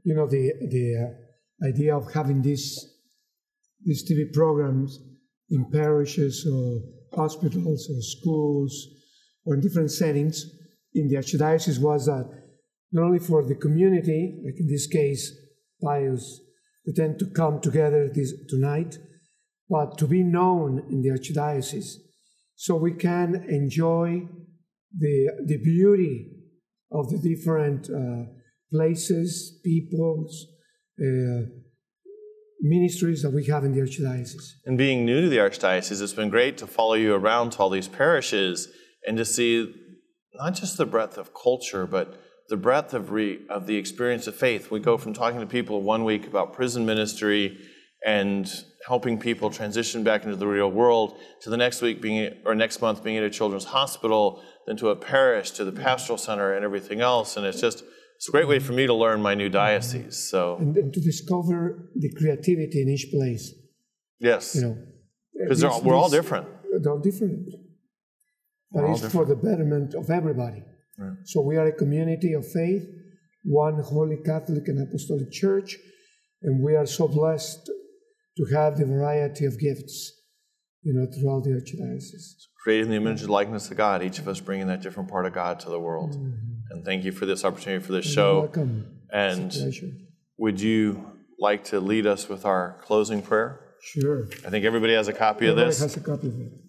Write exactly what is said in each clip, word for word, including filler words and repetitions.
you know, the the uh, idea of having these these T V programs in parishes or hospitals or schools or in different settings in the Archdiocese was that not only for the community, like in this case, Pius, who tend to come together this tonight, but to be known in the Archdiocese, so we can enjoy the the beauty of the different uh, places, peoples, uh, ministries that we have in the Archdiocese. And being new to the Archdiocese, it's been great to follow you around to all these parishes and to see not just the breadth of culture, but the breadth of, re, of the experience of faith. We go from talking to people one week about prison ministry and helping people transition back into the real world to the next week being, or next month being at a children's hospital, then to a parish, to the pastoral center and everything else. And it's just, it's a great way for me to learn my new diocese. So and, and to discover the creativity in each place. Yes. You know, because we're all different. They're all different. But it's different. for the betterment of everybody. Right. So we are a community of faith, one holy Catholic and Apostolic Church, and we are so blessed to have the variety of gifts, you know, throughout the Archdiocese. Created in the image and likeness of God, each of us bringing that different part of God to the world. Mm-hmm. And thank you for this opportunity for this You're show. Welcome. And it's a would you like to lead us with our closing prayer? Sure. I think everybody has a copy everybody of this. has a copy of it.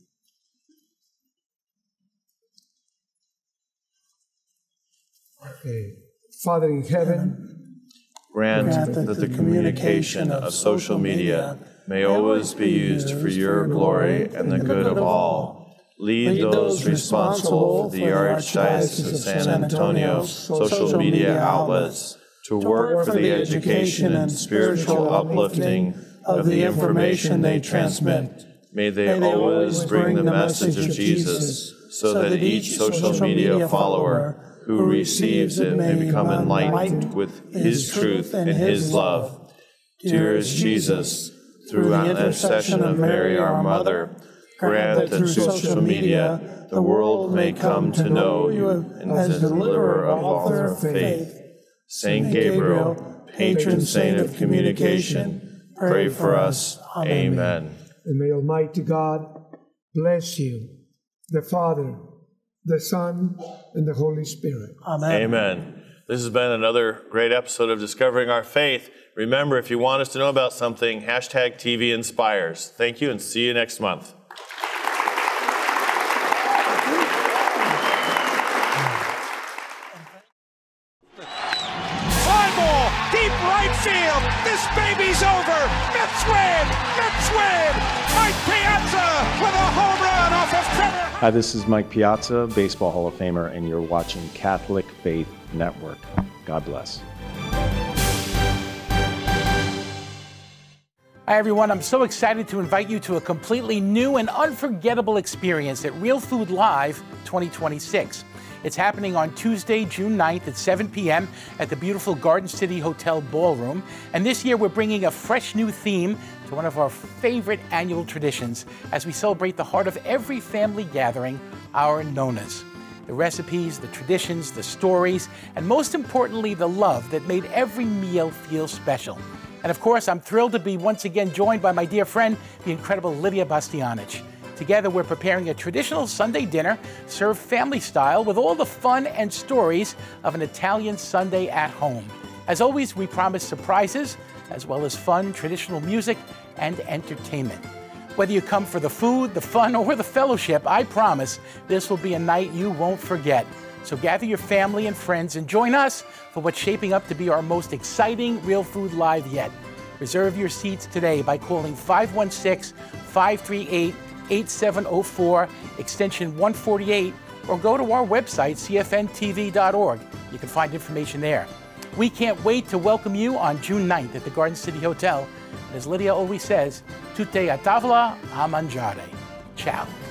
Okay. Father in heaven, grant that the communication of social media may always be used for your glory and the good of all. Lead those responsible for the Archdiocese of San Antonio's social media outlets to work for the education and spiritual uplifting of the information they transmit. May they always bring the message of Jesus so that each social media follower who receives it may become enlightened with his truth and his love. Dearest Jesus, through the intercession of Mary, our Mother, grant that through social media the world may come to know you as the deliverer of all their faith. Saint Gabriel, patron saint of communication, pray for us. Amen. And may Almighty God bless you, the Father, the Son, and the Holy Spirit. Amen. Amen. This has been another great episode of Discovering Our Faith. Remember, if you want us to know about something, hashtag T V Inspires. Thank you, and see you next month. Fly ball, deep right field. This baby's over. Mets win. Mets win. Mike Piazza with a home run off of Trevor. Hi, this is Mike Piazza, Baseball Hall of Famer, and you're watching Catholic Faith Network. God bless. Hi, everyone. I'm so excited to invite you to a completely new and unforgettable experience at Real Food Live twenty twenty-six. It's happening on Tuesday, June ninth at seven p m at the beautiful Garden City Hotel Ballroom. And this year, we're bringing a fresh new theme to one of our favorite annual traditions as we celebrate the heart of every family gathering, our Nonas. The recipes, the traditions, the stories, and most importantly, the love that made every meal feel special. And of course, I'm thrilled to be once again joined by my dear friend, the incredible Lydia Bastianich. Together, we're preparing a traditional Sunday dinner served family style with all the fun and stories of an Italian Sunday at home. As always, we promise surprises, as well as fun, traditional music, and entertainment. Whether you come for the food, the fun, or the fellowship, I promise this will be a night you won't forget. So gather your family and friends and join us for what's shaping up to be our most exciting Real Food Live yet. Reserve your seats today by calling five one six, five three eight, eight seven zero four, extension one forty-eight, or go to our website, c f n t v dot org. You can find information there. We can't wait to welcome you on June ninth at the Garden City Hotel. As Lydia always says, tutte a tavola a mangiare. Ciao.